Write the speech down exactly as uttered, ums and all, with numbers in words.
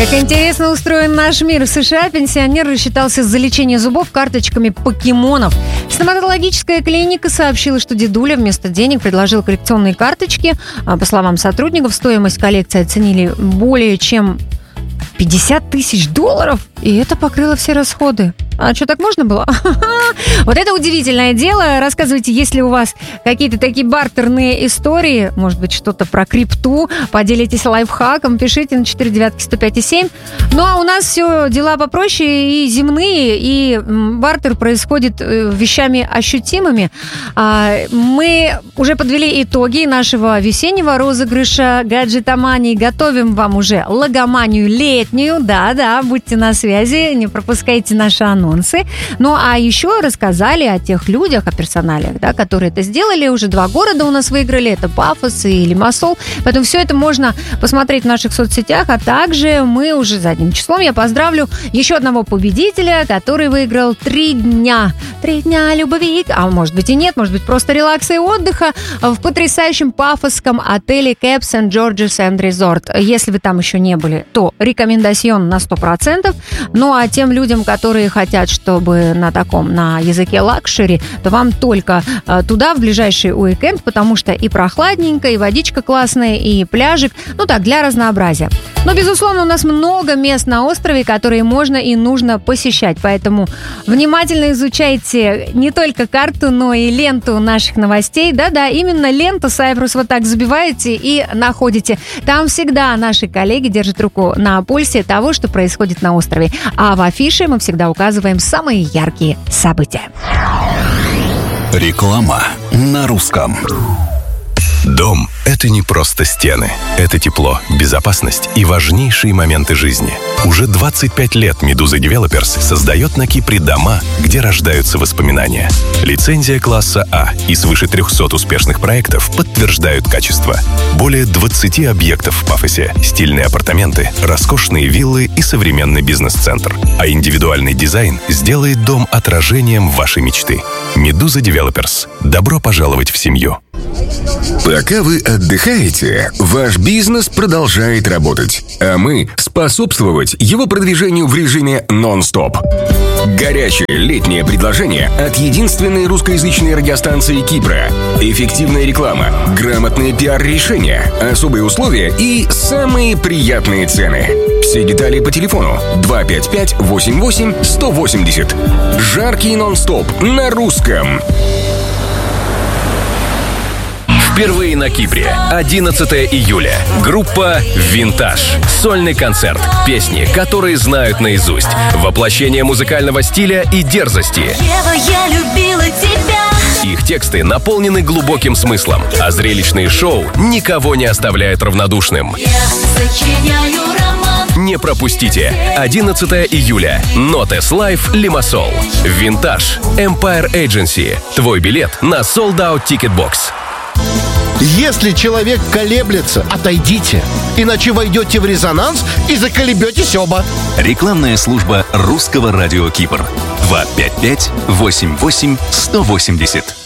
Как интересно устроен наш мир. В США пенсионер рассчитался за лечение зубов карточками покемонов. Стоматологическая клиника сообщила, что дедуля вместо денег предложил коллекционные карточки. По словам сотрудников, стоимость коллекции оценили более чем пятьдесят тысяч долларов, и это покрыло все расходы. А что, так можно было? Вот это удивительное дело. Рассказывайте, если у вас какие-то такие бартерные истории, может быть, что-то про крипту, поделитесь лайфхаком, пишите на четыре девятки сто пять и семь. Ну, а у нас все дела попроще и земные, и бартер происходит вещами ощутимыми. Мы уже подвели итоги нашего весеннего розыгрыша гаджетомании. Готовим вам уже логоманию летнюю. Да-да, будьте на связи, не пропускайте наши анонсы. Ну, а еще рассказали о тех людях, о персоналиях, да, которые это сделали. Уже два города у нас выиграли. Это Пафос и Лимассол. Поэтому все это можно посмотреть в наших соцсетях. А также мы уже задним числом, я поздравлю еще одного победителя, который выиграл три дня. Три дня любви. А может быть и нет, может быть просто релакса и отдыха в потрясающем пафосском отеле Cap Saint George's and Resort. Если вы там еще не были, то рекомендацион на сто процентов. Ну, а тем людям, которые хотят, чтобы на таком, на языке лакшери, то вам только э, туда в ближайший уикенд, потому что и прохладненько, и водичка классная, и пляжик, ну так, для разнообразия. Но, безусловно, у нас много мест на острове, которые можно и нужно посещать, поэтому внимательно изучайте не только карту, но и ленту наших новостей. Да-да, именно ленту Cyprus вот так забиваете и находите. Там всегда наши коллеги держат руку на пульсе того, что происходит на острове. А в афише мы всегда указываем самые яркие события. Реклама на русском. Дом – это не просто стены. Это тепло, безопасность и важнейшие моменты жизни. Уже двадцать пять лет «Медуза Девелоперс» создает на Кипре дома, где рождаются воспоминания. Лицензия класса А и свыше трехсот успешных проектов подтверждают качество. Более двадцати объектов в Пафосе, стильные апартаменты, роскошные виллы и современный бизнес-центр. А индивидуальный дизайн сделает дом отражением вашей мечты. «Медуза Девелоперс». Добро пожаловать в семью. Пока вы отдыхаете, ваш бизнес продолжает работать, а мы способствовать его продвижению в режиме нон-стоп. Горячее летнее предложение от единственной русскоязычной радиостанции Кипра. Эффективная реклама, грамотные пиар-решения, особые условия и самые приятные цены. Все детали по телефону два пять пять восемь восемь сто восемьдесят. Жаркий нон-стоп на русском. Впервые на Кипре. одиннадцатого июля. Группа «Винтаж». Сольный концерт. Песни, которые знают наизусть. Воплощение музыкального стиля и дерзости. Ева, я любила тебя. Их тексты наполнены глубоким смыслом, а зрелищные шоу никого не оставляют равнодушным. Я сочиняю роман. Не пропустите. одиннадцатого июля. Нотес Лайв, Лимассол. «Винтаж». Empire Agency. Твой билет на Sold Out Ticket Box. Если человек колеблется, отойдите, иначе войдете в резонанс и заколебетесь оба. Рекламная служба русского радио Кипр. два пять пять восемь восемь сто восемьдесят.